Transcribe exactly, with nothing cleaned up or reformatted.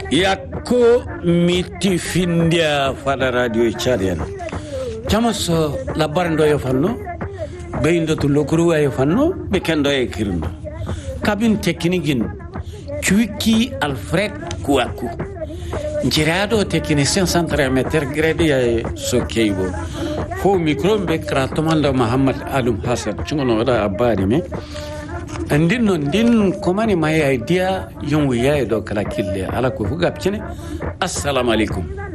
yakko miti findia fada radio charian jamaso la barndo yo fanno beindo to lokuru yo fanno be kendo e kirno kabin teknikin Chuiki Alfred Kouakou njirado technicien central meter grade ya sokeibo fo micro be kratomanda Muhammad Alum Hassan chungono da abari me andin non din komani my idea yung wiya do kala kille ala ko fugapchine assalamu alaikum